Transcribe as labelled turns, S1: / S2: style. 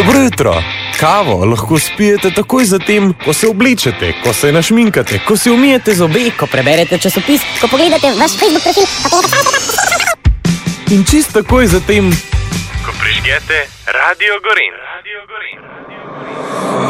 S1: Dobro jutro! Kavo lahko spijete takoj zatem, ko se oblečete, ko se našminkate, ko si umijete zobe,
S2: ko preberete časopis, ko pogledate vaš Facebook profil,
S1: in čisto takoj zatem, ko prižgete Radio Gorenj.